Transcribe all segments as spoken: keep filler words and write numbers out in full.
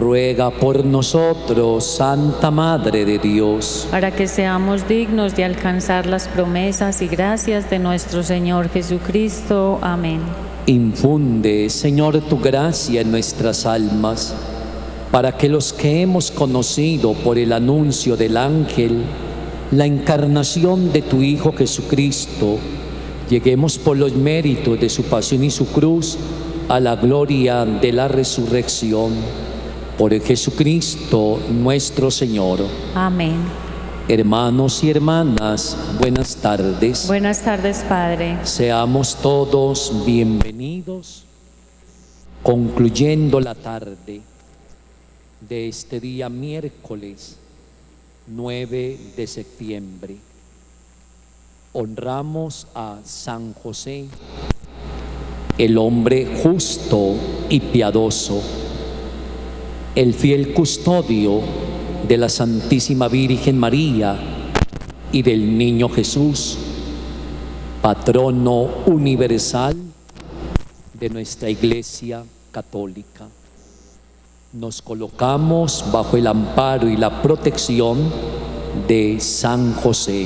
ruega por nosotros, Santa Madre de Dios, para que seamos dignos de alcanzar las promesas y gracias de nuestro Señor Jesucristo. Amén. infunde, Señor, tu gracia en nuestras almas, para que los que hemos conocido por el anuncio del ángel la encarnación de tu Hijo Jesucristo, lleguemos por los méritos de su pasión y su cruz a la gloria de la resurrección. Por Jesucristo nuestro Señor. Amén. Hermanos y hermanas, buenas tardes. Buenas tardes, Padre. Seamos todos bienvenidos, concluyendo la tarde de este día miércoles nueve de septiembre. Honramos a San José, el hombre justo y piadoso, el fiel custodio de la Santísima Virgen María y del Niño Jesús, patrono universal de nuestra Iglesia Católica. Nos colocamos bajo el amparo y la protección de San José.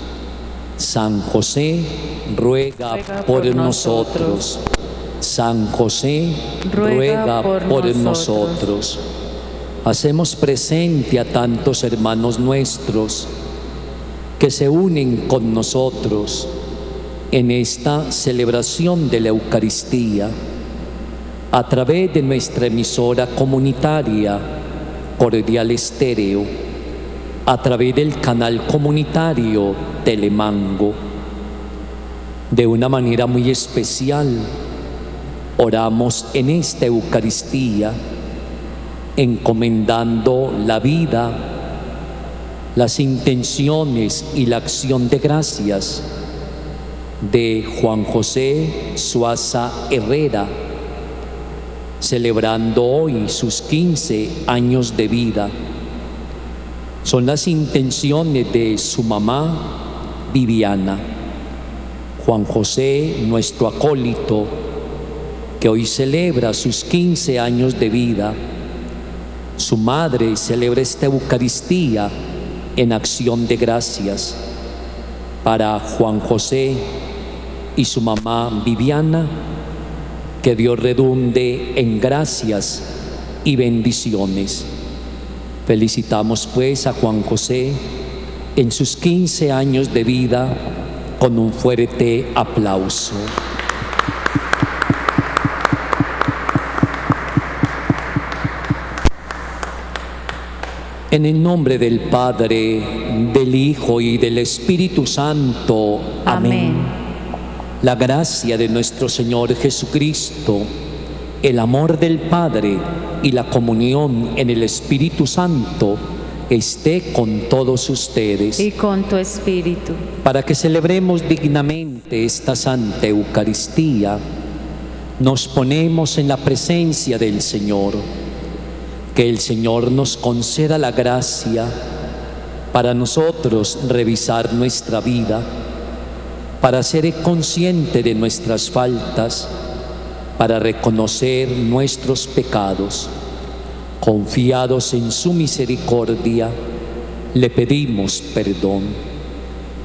San José, ruega, ruega por, por nosotros. nosotros. San José, ruega, ruega por, por nosotros. nosotros. Hacemos presente a tantos hermanos nuestros que se unen con nosotros en esta celebración de la Eucaristía a través de nuestra emisora comunitaria Cordial Estéreo, a través del canal comunitario Telemango. De una manera muy especial, oramos en esta Eucaristía, encomendando la vida, las intenciones y la acción de gracias de Juan José Suaza Herrera, celebrando hoy sus quince años de vida. Son las intenciones de su mamá Viviana. Juan José, nuestro acólito, que hoy celebra sus quince años de vida. Su madre celebra esta Eucaristía en acción de gracias para Juan José y su mamá Viviana. Que Dios redunde en gracias y bendiciones. Felicitamos pues a Juan José en sus quince años de vida con un fuerte aplauso. En el nombre del Padre, del Hijo y del Espíritu Santo. Amén. Amén. La gracia de nuestro Señor Jesucristo, el amor del Padre y la comunión en el Espíritu Santo esté con todos ustedes. Y con tu espíritu. Para que celebremos dignamente esta Santa Eucaristía, nos ponemos en la presencia del Señor. Que el Señor nos conceda la gracia para nosotros revisar nuestra vida, para ser consciente de nuestras faltas, para reconocer nuestros pecados. Confiados en su misericordia, le pedimos perdón.